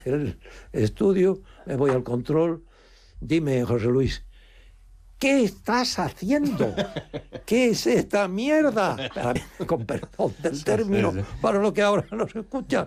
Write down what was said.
el estudio, me voy al control. Dime, José Luis, ¿qué estás haciendo? ¿Qué es esta mierda? Con perdón del término, para lo que ahora nos escucha.